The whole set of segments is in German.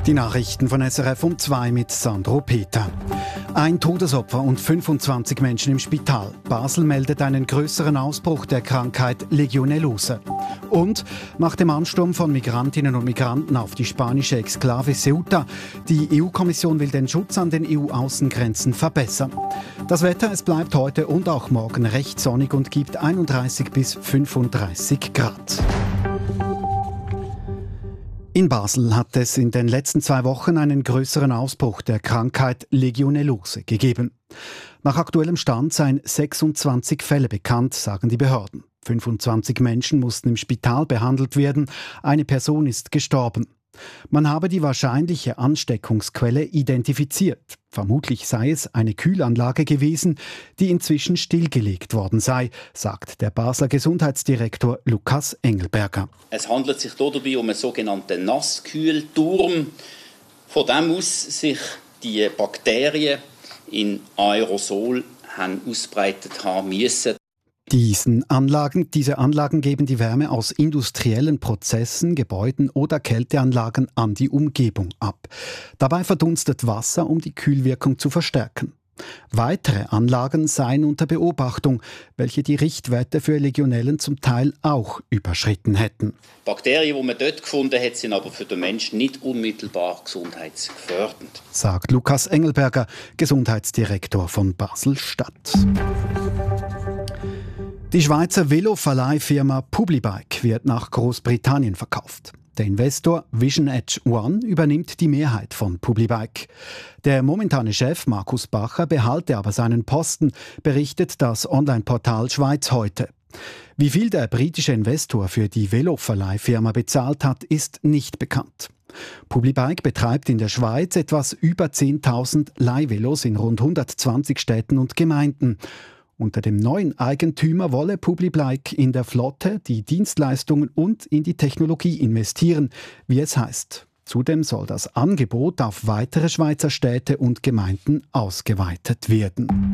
Die Nachrichten von SRF um 2 mit Sandro Peter. Ein Todesopfer und 25 Menschen im Spital. Basel meldet einen größeren Ausbruch der Krankheit Legionellose. Und nach dem Ansturm von Migrantinnen und Migranten auf die spanische Exklave Ceuta, die EU-Kommission will den Schutz an den EU-Außengrenzen verbessern. Das Wetter, es bleibt heute und auch morgen recht sonnig und gibt 31 bis 35 Grad. In Basel hat es in den letzten 2 Wochen einen größeren Ausbruch der Krankheit Legionellose gegeben. Nach aktuellem Stand seien 26 Fälle bekannt, sagen die Behörden. 25 Menschen mussten im Spital behandelt werden, eine Person ist gestorben. Man habe die wahrscheinliche Ansteckungsquelle identifiziert. Vermutlich sei es eine Kühlanlage gewesen, die inzwischen stillgelegt worden sei, sagt der Basler Gesundheitsdirektor Lukas Engelberger. Es handelt sich dabei um einen sogenannten Nasskühlturm, von dem aus sich die Bakterien in Aerosol ausbreitet haben müssen. Diese Anlagen geben die Wärme aus industriellen Prozessen, Gebäuden oder Kälteanlagen an die Umgebung ab. Dabei verdunstet Wasser, um die Kühlwirkung zu verstärken. Weitere Anlagen seien unter Beobachtung, welche die Richtwerte für Legionellen zum Teil auch überschritten hätten. Bakterien, die man dort gefunden hat, sind aber für den Menschen nicht unmittelbar gesundheitsgefährdend, sagt Lukas Engelberger, Gesundheitsdirektor von Basel-Stadt. Die Schweizer Veloverleihfirma Publibike wird nach Großbritannien verkauft. Der Investor Vision Edge One übernimmt die Mehrheit von Publibike. Der momentane Chef Markus Bacher behalte aber seinen Posten, berichtet das Online-Portal Schweiz heute. Wie viel der britische Investor für die Veloverleihfirma bezahlt hat, ist nicht bekannt. Publibike betreibt in der Schweiz etwas über 10.000 Leihvelos in rund 120 Städten und Gemeinden. Unter dem neuen Eigentümer wolle Publibike in der Flotte, die Dienstleistungen und in die Technologie investieren, wie es heißt. Zudem soll das Angebot auf weitere Schweizer Städte und Gemeinden ausgeweitet werden.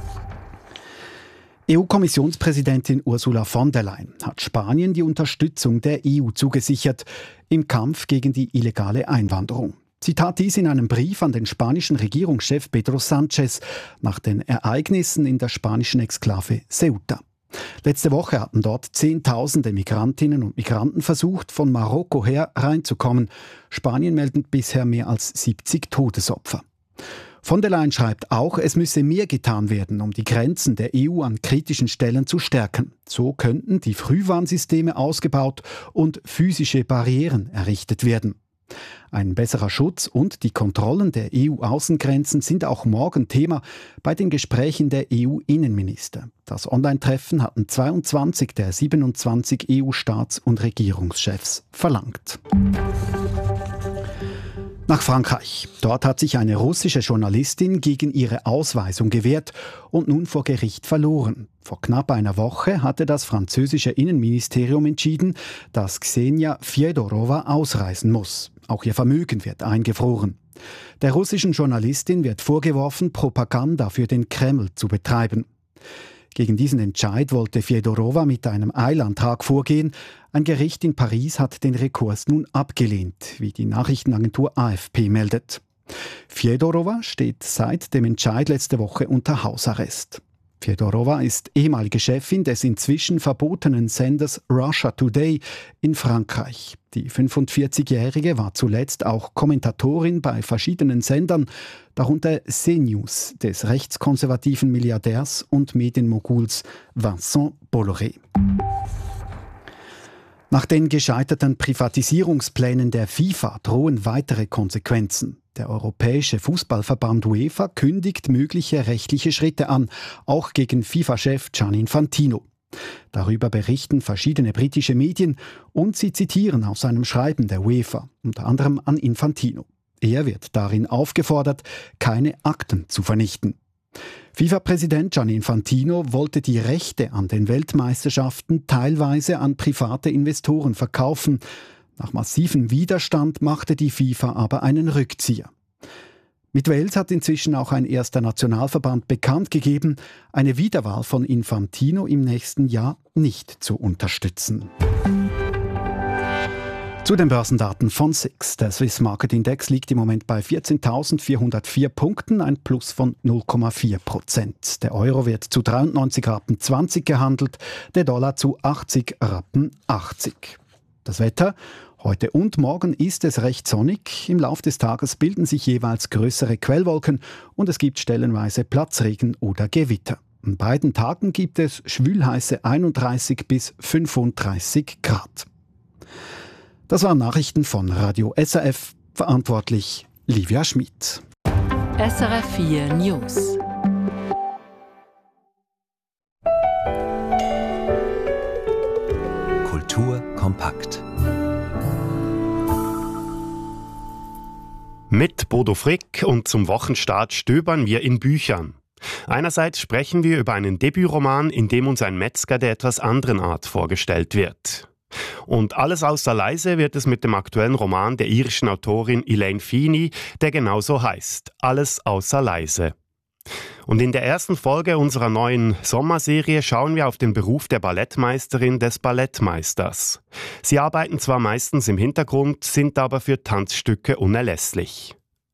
EU-Kommissionspräsidentin Ursula von der Leyen hat Spanien die Unterstützung der EU zugesichert im Kampf gegen die illegale Einwanderung. Sie tat dies in einem Brief an den spanischen Regierungschef Pedro Sánchez nach den Ereignissen in der spanischen Exklave Ceuta. Letzte Woche hatten dort Zehntausende Migrantinnen und Migranten versucht, von Marokko her reinzukommen. Spanien meldet bisher mehr als 70 Todesopfer. Von der Leyen schreibt auch, es müsse mehr getan werden, um die Grenzen der EU an kritischen Stellen zu stärken. So könnten die Frühwarnsysteme ausgebaut und physische Barrieren errichtet werden. Ein besserer Schutz und die Kontrollen der EU-Außengrenzen sind auch morgen Thema bei den Gesprächen der EU-Innenminister. Das Online-Treffen hatten 22 der 27 EU-Staats- und Regierungschefs verlangt. Nach Frankreich. Dort hat sich eine russische Journalistin gegen ihre Ausweisung gewehrt und nun vor Gericht verloren. Vor knapp einer Woche hatte das französische Innenministerium entschieden, dass Ksenia Fjodorova ausreisen muss. Auch ihr Vermögen wird eingefroren. Der russischen Journalistin wird vorgeworfen, Propaganda für den Kreml zu betreiben. Gegen diesen Entscheid wollte Fjodorova mit einem Eilantrag vorgehen. Ein Gericht in Paris hat den Rekurs nun abgelehnt, wie die Nachrichtenagentur AFP meldet. Fjodorova steht seit dem Entscheid letzte Woche unter Hausarrest. Fjodorova ist ehemalige Chefin des inzwischen verbotenen Senders Russia Today in Frankreich. Die 45-Jährige war zuletzt auch Kommentatorin bei verschiedenen Sendern, darunter CNews des rechtskonservativen Milliardärs und Medienmoguls Vincent Bolloré. Nach den gescheiterten Privatisierungsplänen der FIFA drohen weitere Konsequenzen. Der Europäische Fußballverband UEFA kündigt mögliche rechtliche Schritte an, auch gegen FIFA-Chef Gianni Infantino. Darüber berichten verschiedene britische Medien und sie zitieren aus einem Schreiben der UEFA, unter anderem an Infantino. Er wird darin aufgefordert, keine Akten zu vernichten. FIFA-Präsident Gianni Infantino wollte die Rechte an den Weltmeisterschaften teilweise an private Investoren verkaufen. Nach massivem Widerstand machte die FIFA aber einen Rückzieher. Mit Wales hat inzwischen auch ein erster Nationalverband bekannt gegeben, eine Wiederwahl von Infantino im nächsten Jahr nicht zu unterstützen. Zu den Börsendaten von SIX. Der Swiss Market Index liegt im Moment bei 14.404 Punkten, ein Plus von 0,4%. Der Euro wird zu 93,20 Rappen gehandelt, der Dollar zu 80,80 Rappen. Das Wetter: Heute und morgen ist es recht sonnig. Im Laufe des Tages bilden sich jeweils größere Quellwolken und es gibt stellenweise Platzregen oder Gewitter. An beiden Tagen gibt es schwülheiße 31 bis 35 Grad. Das waren Nachrichten von Radio SRF, verantwortlich Livia Schmid. SRF 4 News. Kultur kompakt. Mit Bodo Frick und zum Wochenstart stöbern wir in Büchern. Einerseits sprechen wir über einen Debütroman, in dem uns ein Metzger der etwas anderen Art vorgestellt wird. Und alles außer leise wird es mit dem aktuellen Roman der irischen Autorin Elaine Feeney, der genauso heißt: Alles außer leise. Und in der ersten Folge unserer neuen Sommerserie schauen wir auf den Beruf der Ballettmeisterin des Ballettmeisters. Sie arbeiten zwar meistens im Hintergrund, sind aber für Tanzstücke unerlässlich.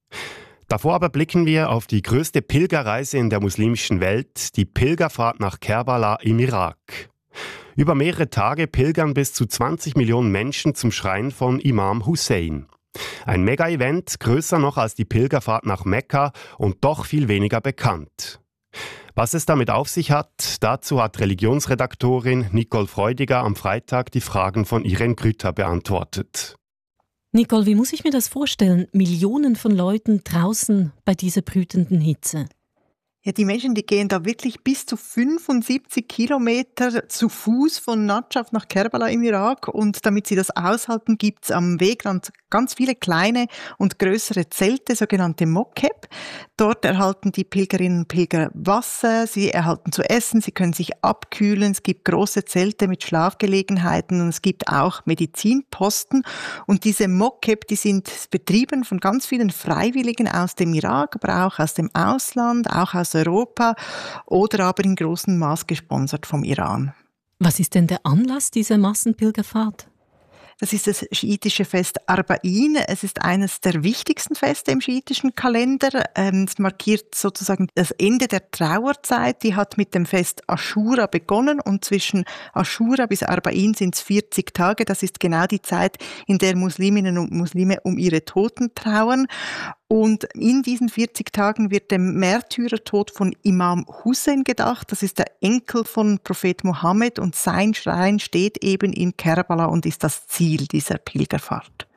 Davor aber blicken wir auf die größte Pilgerreise in der muslimischen Welt, die Pilgerfahrt nach Kerbala im Irak. Über mehrere Tage pilgern bis zu 20 Millionen Menschen zum Schrein von Imam Hussein. Ein Mega-Event, größer noch als die Pilgerfahrt nach Mekka und doch viel weniger bekannt. Was es damit auf sich hat, dazu hat Religionsredaktorin Nicole Freudiger am Freitag die Fragen von Irene Grüter beantwortet. Nicole, wie muss ich mir das vorstellen? Millionen von Leuten draußen bei dieser brütenden Hitze. Ja, die Menschen, die gehen da wirklich bis zu 75 Kilometer zu Fuß von Nadschaf nach Kerbala im Irak. Und damit sie das aushalten, gibt es am Wegrand ganz viele kleine und größere Zelte, sogenannte Mokeb. Dort erhalten die Pilgerinnen und Pilger Wasser, sie erhalten zu essen, sie können sich abkühlen. Es gibt große Zelte mit Schlafgelegenheiten und es gibt auch Medizinposten. Und diese Mokeb, die sind betrieben von ganz vielen Freiwilligen aus dem Irak, aber auch aus dem Ausland, auch aus Europa oder aber in großem Maß gesponsert vom Iran. Was ist denn der Anlass dieser Massenpilgerfahrt? Das ist das schiitische Fest Arba'in. Es ist eines der wichtigsten Feste im schiitischen Kalender. Es markiert sozusagen das Ende der Trauerzeit. Die hat mit dem Fest Aschura begonnen und zwischen Aschura bis Arba'in sind es 40 Tage. Das ist genau die Zeit, in der Musliminnen und Muslime um ihre Toten trauern. Und in diesen 40 Tagen wird dem Märtyrertod von Imam Hussein gedacht. Das ist der Enkel von Prophet Mohammed und sein Schrein steht eben in Kerbala und ist das Ziel dieser Pilgerfahrt.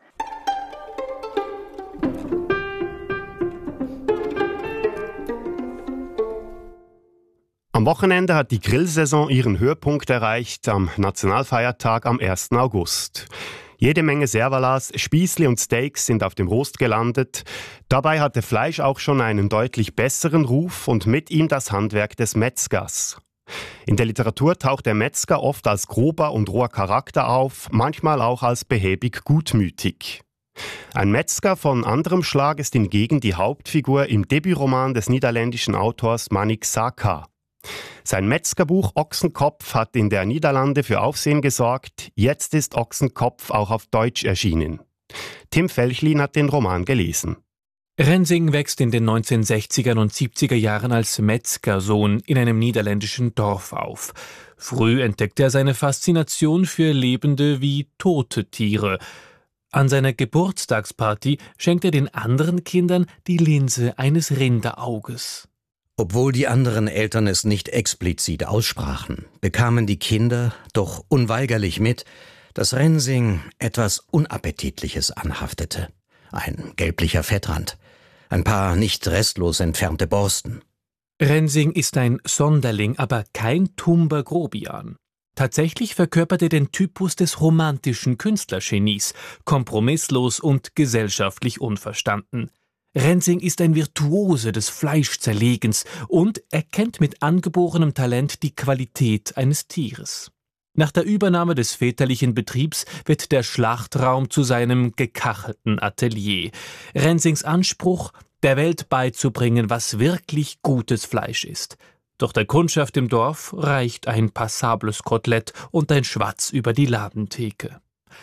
Am Wochenende hat die Grillsaison ihren Höhepunkt erreicht, am Nationalfeiertag am 1. August. Jede Menge Servalas, Spießli und Steaks sind auf dem Rost gelandet. Dabei hatte Fleisch auch schon einen deutlich besseren Ruf und mit ihm das Handwerk des Metzgers. In der Literatur taucht der Metzger oft als grober und roher Charakter auf, manchmal auch als behäbig gutmütig. Ein Metzger von anderem Schlag ist hingegen die Hauptfigur im Debütroman des niederländischen Autors Manik Saka. Sein Metzgerbuch Ochsenkopf hat in der Niederlande für Aufsehen gesorgt. Jetzt ist Ochsenkopf auch auf Deutsch erschienen. Tim Felchlin hat den Roman gelesen. Rensing wächst in den 1960er und 70er Jahren als Metzgersohn in einem niederländischen Dorf auf. Früh entdeckt er seine Faszination für lebende wie tote Tiere. An seiner Geburtstagsparty schenkt er den anderen Kindern die Linse eines Rinderauges. Obwohl die anderen Eltern es nicht explizit aussprachen, bekamen die Kinder doch unweigerlich mit, dass Rensing etwas Unappetitliches anhaftete. Ein gelblicher Fettrand, ein paar nicht restlos entfernte Borsten. Rensing ist ein Sonderling, aber kein tumber Grobian. Tatsächlich verkörpert er den Typus des romantischen Künstlergenies, kompromisslos und gesellschaftlich unverstanden. Rensing ist ein Virtuose des Fleischzerlegens und erkennt mit angeborenem Talent die Qualität eines Tieres. Nach der Übernahme des väterlichen Betriebs wird der Schlachtraum zu seinem gekachelten Atelier. Rensings Anspruch, der Welt beizubringen, was wirklich gutes Fleisch ist. Doch der Kundschaft im Dorf reicht ein passables Kotelett und ein Schwatz über die Ladentheke.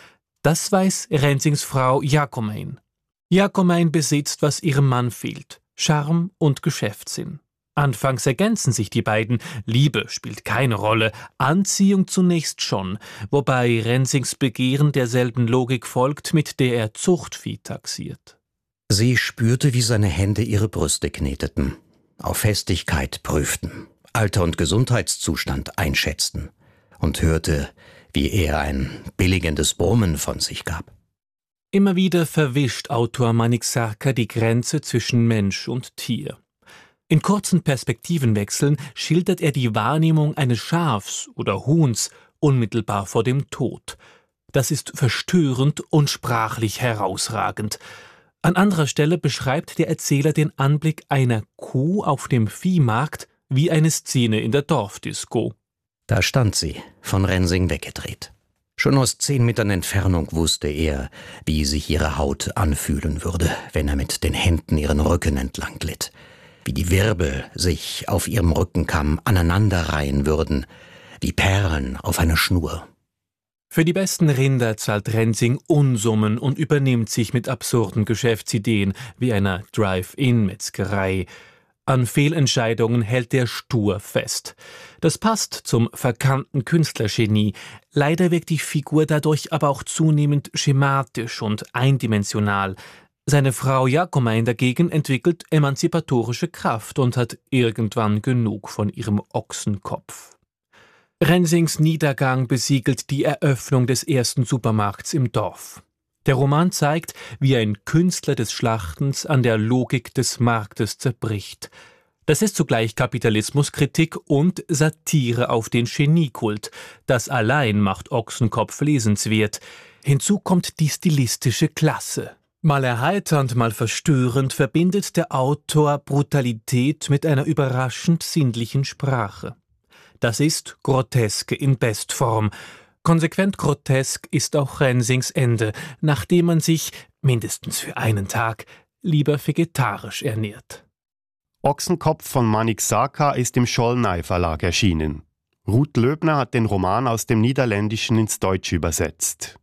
Das weiß Rensings Frau Jakomein. Jakomein besitzt, was ihrem Mann fehlt: Charme und Geschäftssinn. Anfangs ergänzen sich die beiden, Liebe spielt keine Rolle, Anziehung zunächst schon, wobei Rensings Begehren derselben Logik folgt, mit der er Zuchtvieh taxiert. Sie spürte, wie seine Hände ihre Brüste kneteten, auf Festigkeit prüften, Alter und Gesundheitszustand einschätzten und hörte, wie er ein billigendes Brummen von sich gab. Immer wieder verwischt Autor Manik Sarkar die Grenze zwischen Mensch und Tier. In kurzen Perspektivenwechseln schildert er die Wahrnehmung eines Schafs oder Huhns unmittelbar vor dem Tod. Das ist verstörend und sprachlich herausragend. An anderer Stelle beschreibt der Erzähler den Anblick einer Kuh auf dem Viehmarkt wie eine Szene in der Dorfdisco. Da stand sie, von Rensing weggedreht. Schon aus 10 Metern Entfernung wusste er, wie sich ihre Haut anfühlen würde, wenn er mit den Händen ihren Rücken entlang glitt. Wie die Wirbel sich auf ihrem Rückenkamm aneinanderreihen würden, wie Perlen auf einer Schnur. Für die besten Rinder zahlt Rensing Unsummen und übernimmt sich mit absurden Geschäftsideen wie einer Drive-In-Metzgerei. An Fehlentscheidungen hält er stur fest. Das passt zum verkannten Künstlergenie. Leider wirkt die Figur dadurch aber auch zunehmend schematisch und eindimensional. Seine Frau Jakomein dagegen entwickelt emanzipatorische Kraft und hat irgendwann genug von ihrem Ochsenkopf. Rensings Niedergang besiegelt die Eröffnung des ersten Supermarkts im Dorf. Der Roman zeigt, wie ein Künstler des Schlachtens an der Logik des Marktes zerbricht. Das ist zugleich Kapitalismuskritik und Satire auf den Geniekult. Das allein macht Ochsenkopf lesenswert. Hinzu kommt die stilistische Klasse. Mal erheiternd, mal verstörend verbindet der Autor Brutalität mit einer überraschend sinnlichen Sprache. Das ist Groteske in Bestform. Konsequent grotesk ist auch Rensings Ende, nachdem man sich, mindestens für einen Tag, lieber vegetarisch ernährt. Ochsenkopf von Manik Sarkar ist im Schollnay Verlag erschienen. Ruth Löbner hat den Roman aus dem Niederländischen ins Deutsche übersetzt.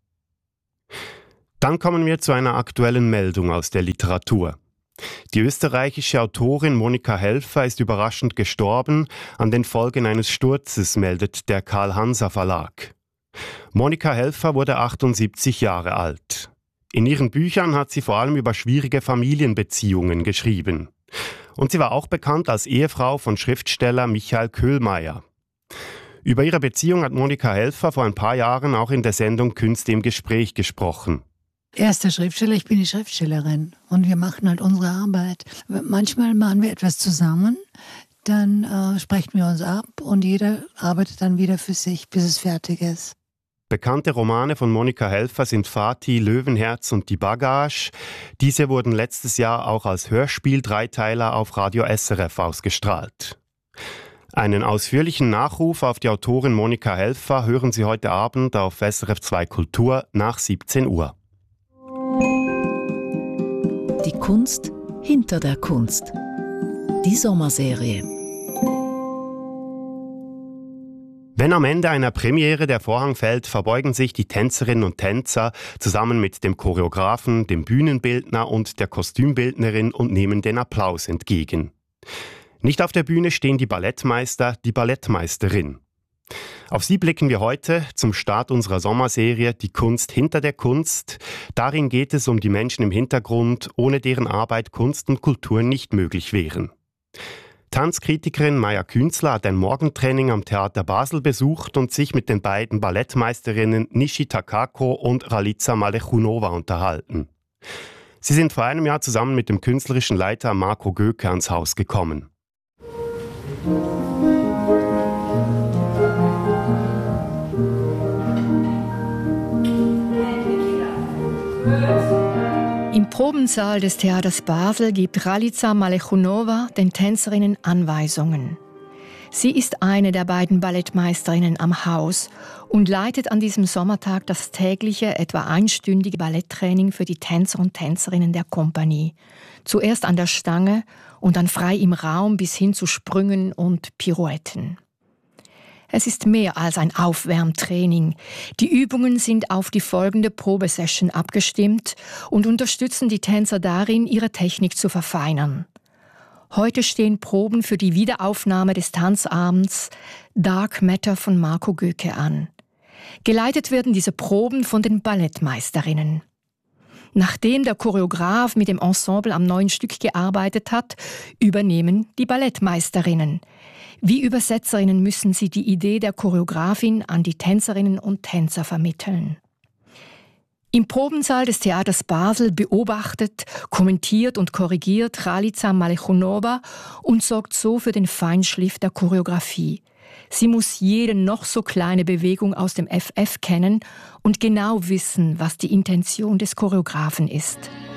Dann kommen wir zu einer aktuellen Meldung aus der Literatur. Die österreichische Autorin Monika Helfer ist überraschend gestorben an den Folgen eines Sturzes, meldet der Karl-Hanser Verlag. Monika Helfer wurde 78 Jahre alt. In ihren Büchern hat sie vor allem über schwierige Familienbeziehungen geschrieben. Und sie war auch bekannt als Ehefrau von Schriftsteller Michael Köhlmeier. Über ihre Beziehung hat Monika Helfer vor ein paar Jahren auch in der Sendung Künste im Gespräch gesprochen. Er ist der Schriftsteller, ich bin die Schriftstellerin und wir machen halt unsere Arbeit. Manchmal machen wir etwas zusammen, dann sprechen wir uns ab und jeder arbeitet dann wieder für sich, bis es fertig ist. Bekannte Romane von Monika Helfer sind Fatih, Löwenherz und Die Bagage. Diese wurden letztes Jahr auch als Hörspiel-Dreiteiler auf Radio SRF ausgestrahlt. Einen ausführlichen Nachruf auf die Autorin Monika Helfer hören Sie heute Abend auf SRF 2 Kultur nach 17 Uhr. Die Kunst hinter der Kunst. Die Sommerserie. Wenn am Ende einer Premiere der Vorhang fällt, verbeugen sich die Tänzerinnen und Tänzer zusammen mit dem Choreografen, dem Bühnenbildner und der Kostümbildnerin und nehmen den Applaus entgegen. Nicht auf der Bühne stehen die Ballettmeister, die Ballettmeisterin. Auf sie blicken wir heute zum Start unserer Sommerserie Die Kunst hinter der Kunst. Darin geht es um die Menschen im Hintergrund, ohne deren Arbeit Kunst und Kultur nicht möglich wären. Tanzkritikerin Maja Künzler hat ein Morgentraining am Theater Basel besucht und sich mit den beiden Ballettmeisterinnen Nishi Takako und Ralica Malechunova unterhalten. Sie sind vor einem Jahr zusammen mit dem künstlerischen Leiter Marco Göke ans Haus gekommen. Im Probensaal des Theaters Basel gibt Ralica Malechunova den Tänzerinnen Anweisungen. Sie ist eine der beiden Ballettmeisterinnen am Haus und leitet an diesem Sommertag das tägliche, etwa einstündige Balletttraining für die Tänzer und Tänzerinnen der Kompanie. Zuerst an der Stange und dann frei im Raum bis hin zu Sprüngen und Pirouetten. Es ist mehr als ein Aufwärmtraining. Die Übungen sind auf die folgende Probesession abgestimmt und unterstützen die Tänzer darin, ihre Technik zu verfeinern. Heute stehen Proben für die Wiederaufnahme des Tanzabends Dark Matter von Marco Göke an. Geleitet werden diese Proben von den Ballettmeisterinnen. Nachdem der Choreograf mit dem Ensemble am neuen Stück gearbeitet hat, übernehmen die Ballettmeisterinnen. Wie Übersetzerinnen müssen sie die Idee der Choreografin an die Tänzerinnen und Tänzer vermitteln. Im Probensaal des Theaters Basel beobachtet, kommentiert und korrigiert Ralica Malechunova und sorgt so für den Feinschliff der Choreografie. Sie muss jede noch so kleine Bewegung aus dem FF kennen und genau wissen, was die Intention des Choreografen ist.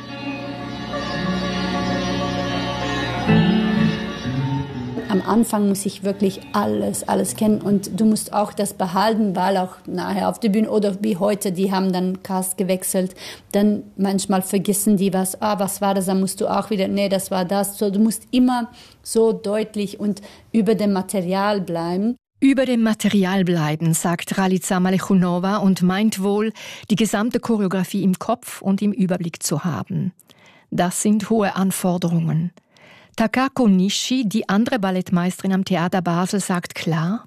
Am Anfang muss ich wirklich alles kennen und du musst auch das behalten, weil auch nachher auf der Bühne oder wie heute, die haben dann Cast gewechselt, dann manchmal vergessen die was war das, dann musst du auch wieder, nee, das war das. So, du musst immer so deutlich und über dem Material bleiben. Über dem Material bleiben, sagt Ralica Malechunova und meint wohl, die gesamte Choreografie im Kopf und im Überblick zu haben. Das sind hohe Anforderungen. Takako Nishi, die andere Ballettmeisterin am Theater Basel, sagt klar: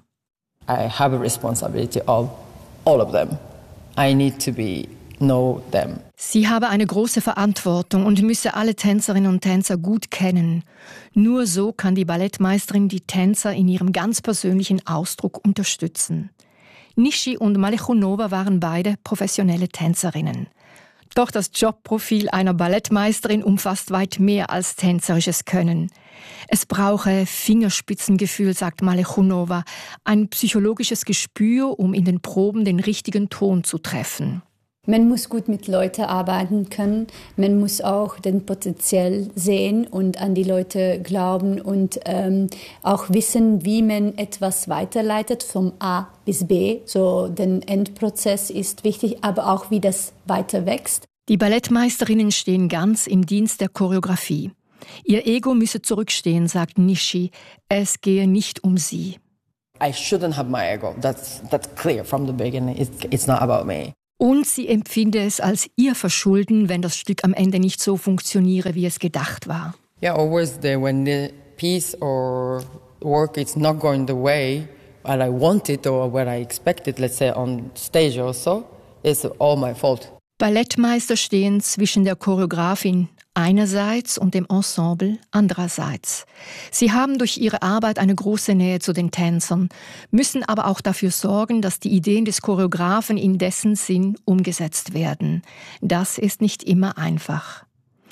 I have a responsibility of all of them. I need to know them. Sie habe eine große Verantwortung und müsse alle Tänzerinnen und Tänzer gut kennen. Nur so kann die Ballettmeisterin die Tänzer in ihrem ganz persönlichen Ausdruck unterstützen. Nishi und Malechunova waren beide professionelle Tänzerinnen. Doch das Jobprofil einer Ballettmeisterin umfasst weit mehr als tänzerisches Können. Es brauche Fingerspitzengefühl, sagt Malechunova, ein psychologisches Gespür, um in den Proben den richtigen Ton zu treffen. Man muss gut mit Leuten arbeiten können, man muss auch den Potenzial sehen und an die Leute glauben und auch wissen, wie man etwas weiterleitet vom A bis B. So, der Endprozess ist wichtig, aber auch wie das weiter wächst. Die Ballettmeisterinnen stehen ganz im Dienst der Choreografie. Ihr Ego müsse zurückstehen, sagt Nishi. Es gehe nicht um sie. I shouldn't have my ego. That's clear from the beginning. It's not about me. Und sie empfinde es als ihr Verschulden, wenn das Stück am Ende nicht so funktioniere, wie es gedacht war. Yeah, always when the piece or work is not going the way that I wanted or what I expected, let's say on stage also, it's all my fault. Ballettmeister stehen zwischen der Choreografin einerseits und dem Ensemble andererseits. Sie haben durch ihre Arbeit eine große Nähe zu den Tänzern, müssen aber auch dafür sorgen, dass die Ideen des Choreografen in dessen Sinn umgesetzt werden. Das ist nicht immer einfach.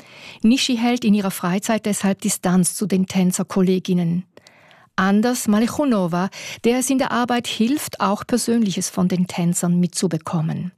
Nishi hält in ihrer Freizeit deshalb Distanz zu den Tänzerkolleginnen. Anders Malechunova, der es in der Arbeit hilft, auch Persönliches von den Tänzern mitzubekommen.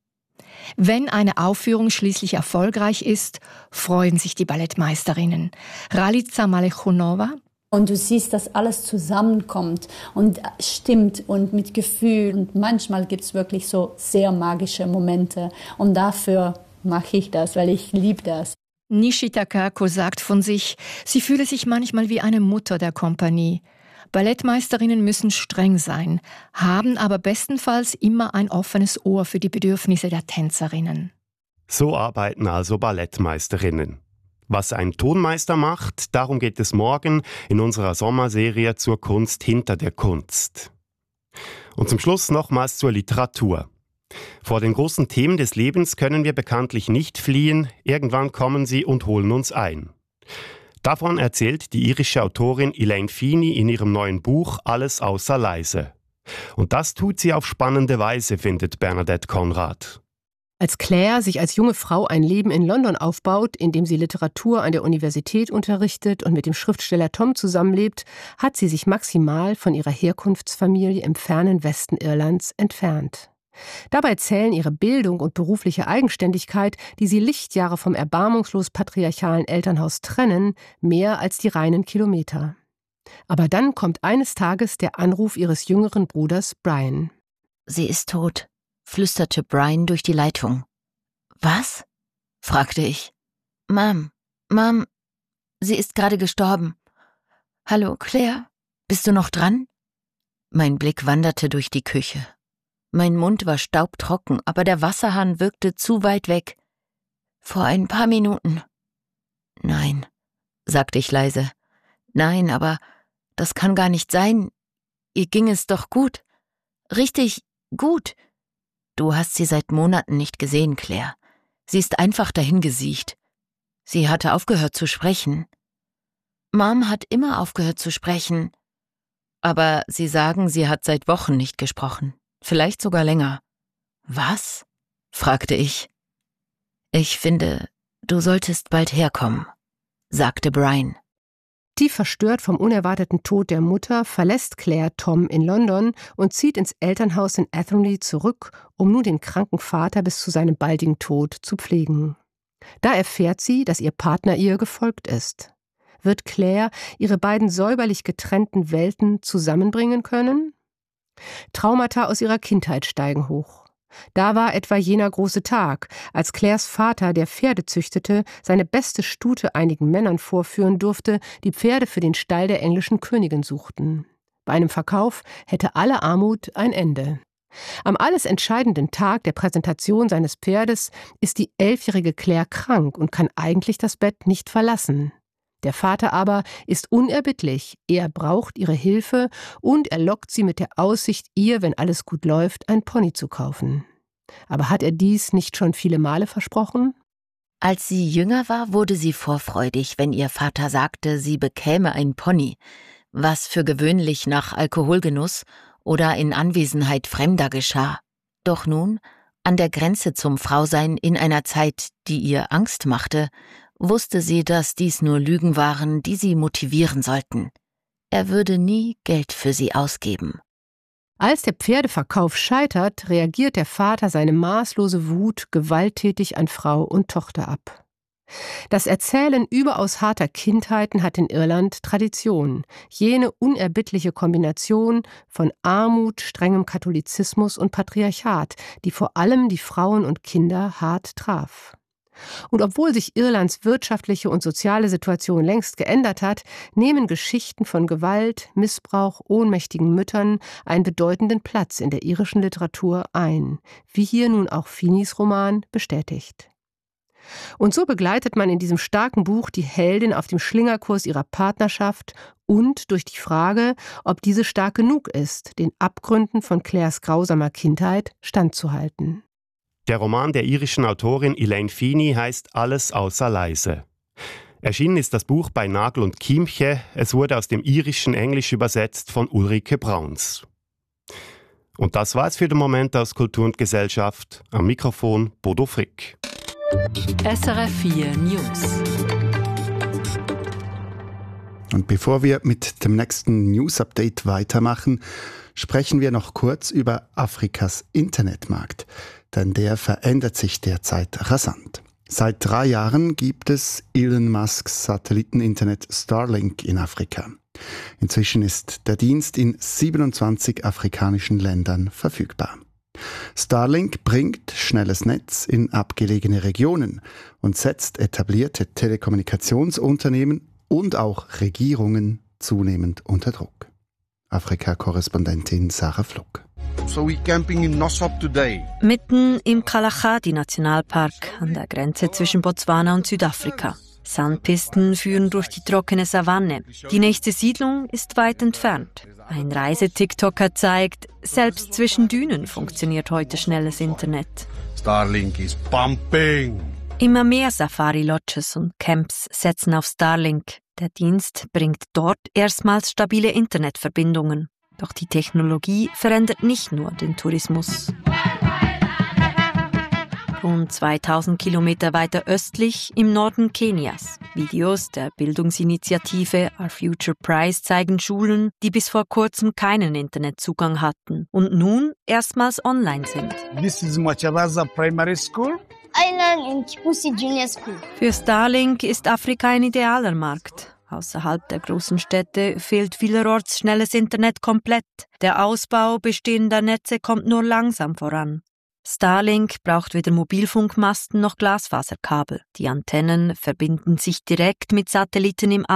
Wenn eine Aufführung schließlich erfolgreich ist, freuen sich die Ballettmeisterinnen. Ralica Malechunova. Und du siehst, dass alles zusammenkommt und stimmt und mit Gefühl. Und manchmal gibt es wirklich so sehr magische Momente. Und dafür mache ich das, weil ich liebe das. Nishi Takako sagt von sich, sie fühle sich manchmal wie eine Mutter der Kompanie. Ballettmeisterinnen müssen streng sein, haben aber bestenfalls immer ein offenes Ohr für die Bedürfnisse der Tänzerinnen. So arbeiten also Ballettmeisterinnen. Was ein Tonmeister macht, darum geht es morgen in unserer Sommerserie zur Kunst hinter der Kunst. Und zum Schluss nochmals zur Literatur. Vor den großen Themen des Lebens können wir bekanntlich nicht fliehen, irgendwann kommen sie und holen uns ein. Davon erzählt die irische Autorin Elaine Feeney in ihrem neuen Buch Alles außer leise. Und das tut sie auf spannende Weise, findet Bernadette Conrad. Als Claire sich als junge Frau ein Leben in London aufbaut, in dem sie Literatur an der Universität unterrichtet und mit dem Schriftsteller Tom zusammenlebt, hat sie sich maximal von ihrer Herkunftsfamilie im fernen Westen Irlands entfernt. Dabei zählen ihre Bildung und berufliche Eigenständigkeit, die sie Lichtjahre vom erbarmungslos patriarchalen Elternhaus trennen, mehr als die reinen Kilometer. Aber dann kommt eines Tages der Anruf ihres jüngeren Bruders Brian. »Sie ist tot«, flüsterte Brian durch die Leitung. »Was?« fragte ich. »Mom, sie ist gerade gestorben. Hallo, Claire, bist du noch dran?« Mein Blick wanderte durch die Küche. Mein Mund war staubtrocken, aber der Wasserhahn wirkte zu weit weg. Vor ein paar Minuten. Nein, sagte ich leise. Nein, aber das kann gar nicht sein. Ihr ging es doch gut. Richtig gut. Du hast sie seit Monaten nicht gesehen, Claire. Sie ist einfach dahingesiecht. Sie hatte aufgehört zu sprechen. Mom hat immer aufgehört zu sprechen. Aber Sie sagen, sie hat seit Wochen nicht gesprochen. Vielleicht sogar länger. Was? Fragte ich. Ich finde, du solltest bald herkommen, sagte Brian. Tief verstört vom unerwarteten Tod der Mutter verlässt Claire Tom in London und zieht ins Elternhaus in Athenry zurück, um nun den kranken Vater bis zu seinem baldigen Tod zu pflegen. Da erfährt sie, dass ihr Partner ihr gefolgt ist. Wird Claire ihre beiden säuberlich getrennten Welten zusammenbringen können? Traumata aus ihrer Kindheit steigen hoch. Da war etwa jener große Tag, als Claires Vater, der Pferde züchtete, seine beste Stute einigen Männern vorführen durfte, die Pferde für den Stall der englischen Königin suchten. Bei einem Verkauf hätte alle Armut ein Ende. Am alles entscheidenden Tag der Präsentation seines Pferdes ist die 11-jährige Claire krank und kann eigentlich das Bett nicht verlassen. Der Vater aber ist unerbittlich, er braucht ihre Hilfe und er lockt sie mit der Aussicht, ihr, wenn alles gut läuft, ein Pony zu kaufen. Aber hat er dies nicht schon viele Male versprochen? Als sie jünger war, wurde sie vorfreudig, wenn ihr Vater sagte, sie bekäme ein Pony, was für gewöhnlich nach Alkoholgenuss oder in Anwesenheit Fremder geschah. Doch nun, an der Grenze zum Frausein in einer Zeit, die ihr Angst machte, wusste sie, dass dies nur Lügen waren, die sie motivieren sollten. Er würde nie Geld für sie ausgeben. Als der Pferdeverkauf scheitert, reagiert der Vater seine maßlose Wut gewalttätig an Frau und Tochter ab. Das Erzählen überaus harter Kindheiten hat in Irland Tradition, jene unerbittliche Kombination von Armut, strengem Katholizismus und Patriarchat, die vor allem die Frauen und Kinder hart traf. Und obwohl sich Irlands wirtschaftliche und soziale Situation längst geändert hat, nehmen Geschichten von Gewalt, Missbrauch, ohnmächtigen Müttern einen bedeutenden Platz in der irischen Literatur ein, wie hier nun auch Finis Roman bestätigt. Und so begleitet man in diesem starken Buch die Heldin auf dem Schlingerkurs ihrer Partnerschaft und durch die Frage, ob diese stark genug ist, den Abgründen von Claires grausamer Kindheit standzuhalten. Der Roman der irischen Autorin Elaine Feeney heißt »Alles außer leise«. Erschienen ist das Buch bei Nagel und Chiemche. Es wurde aus dem Irischen Englisch übersetzt von Ulrike Brauns. Und das war es für den Moment aus Kultur und Gesellschaft. Am Mikrofon Bodo Frick. SRF 4 News. Und bevor wir mit dem nächsten News-Update weitermachen, sprechen wir noch kurz über Afrikas Internetmarkt. Denn der verändert sich derzeit rasant. Seit 3 Jahren gibt es Elon Musks Satelliteninternet Starlink in Afrika. Inzwischen ist der Dienst in 27 afrikanischen Ländern verfügbar. Starlink bringt schnelles Netz in abgelegene Regionen und setzt etablierte Telekommunikationsunternehmen und auch Regierungen zunehmend unter Druck. Afrika-Korrespondentin Sarah Fluck. So we're camping in Nosop today. Mitten im Kalahari-Nationalpark an der Grenze zwischen Botswana und Südafrika. Sandpisten führen durch die trockene Savanne. Die nächste Siedlung ist weit entfernt. Ein Reise-TikToker zeigt, selbst zwischen Dünen funktioniert heute schnelles Internet. Starlink is pumping. Immer mehr Safari-Lodges und Camps setzen auf Starlink. Der Dienst bringt dort erstmals stabile Internetverbindungen. Doch die Technologie verändert nicht nur den Tourismus. Rund 2000 Kilometer weiter östlich im Norden Kenias. Videos der Bildungsinitiative Our Future Prize zeigen Schulen, die bis vor kurzem keinen Internetzugang hatten und nun erstmals online sind. This is Macharaza Primary School. I learn in Kipusi Junior School. Für Starlink ist Afrika ein idealer Markt. Außerhalb der großen Städte fehlt vielerorts schnelles Internet komplett. Der Ausbau bestehender Netze kommt nur langsam voran. Starlink braucht weder Mobilfunkmasten noch Glasfaserkabel. Die Antennen verbinden sich direkt mit Satelliten im All.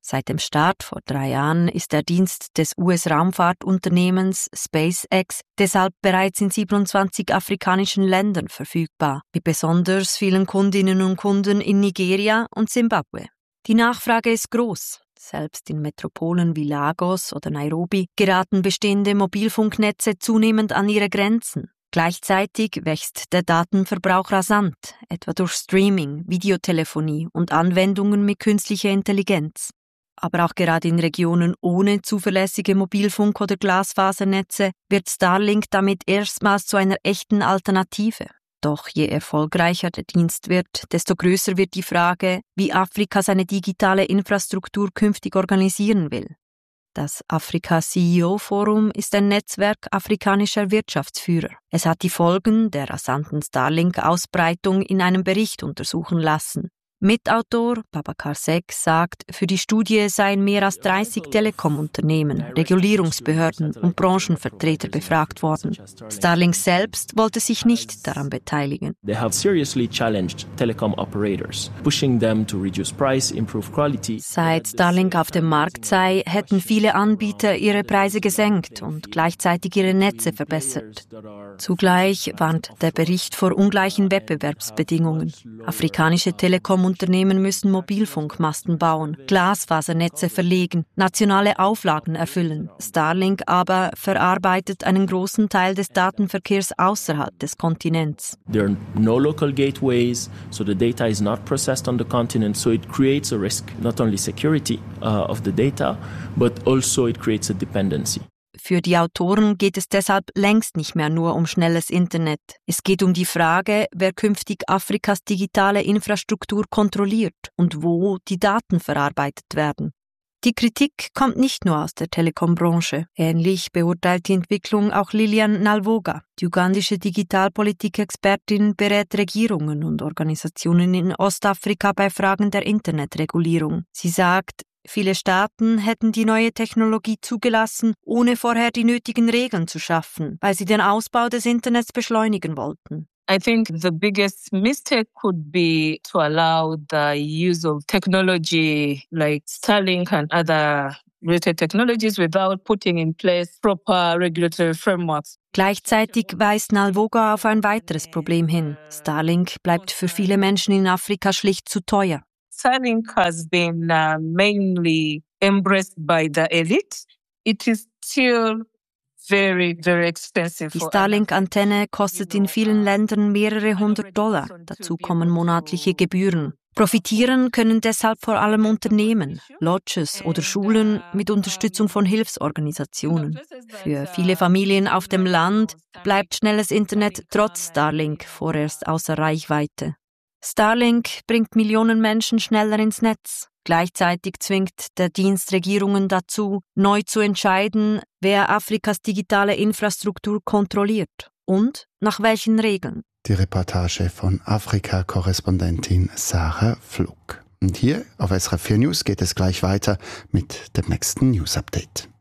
Seit dem Start vor 3 Jahren ist der Dienst des US-Raumfahrtunternehmens SpaceX deshalb bereits in 27 afrikanischen Ländern verfügbar, mit besonders vielen Kundinnen und Kunden in Nigeria und Simbabwe. Die Nachfrage ist groß. Selbst in Metropolen wie Lagos oder Nairobi geraten bestehende Mobilfunknetze zunehmend an ihre Grenzen. Gleichzeitig wächst der Datenverbrauch rasant, etwa durch Streaming, Videotelefonie und Anwendungen mit künstlicher Intelligenz. Aber auch gerade in Regionen ohne zuverlässige Mobilfunk- oder Glasfasernetze wird Starlink damit erstmals zu einer echten Alternative. Doch je erfolgreicher der Dienst wird, desto größer wird die Frage, wie Afrika seine digitale Infrastruktur künftig organisieren will. Das Afrika-CEO-Forum ist ein Netzwerk afrikanischer Wirtschaftsführer. Es hat die Folgen der rasanten Starlink-Ausbreitung in einem Bericht untersuchen lassen. Mitautor Babacar Seck sagt, für die Studie seien mehr als 30 Telekom-Unternehmen, Regulierungsbehörden und Branchenvertreter befragt worden. Starlink selbst wollte sich nicht daran beteiligen. They have seriously challenged telecom operators, pushing them to reduce price, improve quality. Seit Starlink auf dem Markt sei, hätten viele Anbieter ihre Preise gesenkt und gleichzeitig ihre Netze verbessert. Zugleich warnt der Bericht vor ungleichen Wettbewerbsbedingungen. Afrikanische Telekom-Unternehmen müssen Mobilfunkmasten bauen, Glasfasernetze verlegen, nationale Auflagen erfüllen. Starlink aber verarbeitet einen großen Teil des Datenverkehrs außerhalb des Kontinents. There are no local gateways, so the data is not processed on the continent, so it creates a risk, not only security of the data, but also it creates a dependency. Für die Autoren geht es deshalb längst nicht mehr nur um schnelles Internet. Es geht um die Frage, wer künftig Afrikas digitale Infrastruktur kontrolliert und wo die Daten verarbeitet werden. Die Kritik kommt nicht nur aus der Telekom-Branche. Ähnlich beurteilt die Entwicklung auch Lilian Nalwoga. Die ugandische Digitalpolitik-Expertin berät Regierungen und Organisationen in Ostafrika bei Fragen der Internetregulierung. Sie sagt, viele Staaten hätten die neue Technologie zugelassen, ohne vorher die nötigen Regeln zu schaffen, weil sie den Ausbau des Internets beschleunigen wollten. I think the biggest mistake could be to allow the use of technology like Starlink and other related technologies without putting in place proper regulatory frameworks. Gleichzeitig weist Nalwoga auf ein weiteres Problem hin. Starlink bleibt für viele Menschen in Afrika schlicht zu teuer. Starlink has been mainly embraced by the elite. It is still very, very expensive. Die Starlink-Antenne kostet in vielen Ländern mehrere $100. Dazu kommen monatliche Gebühren. Profitieren können deshalb vor allem Unternehmen, Lodges oder Schulen mit Unterstützung von Hilfsorganisationen. Für viele Familien auf dem Land bleibt schnelles Internet trotz Starlink vorerst außer Reichweite. Starlink bringt Millionen Menschen schneller ins Netz. Gleichzeitig zwingt der Dienst Regierungen dazu, neu zu entscheiden, wer Afrikas digitale Infrastruktur kontrolliert und nach welchen Regeln. Die Reportage von Afrika-Korrespondentin Sarah Pflug. Und hier auf SRF 4 News geht es gleich weiter mit dem nächsten News-Update.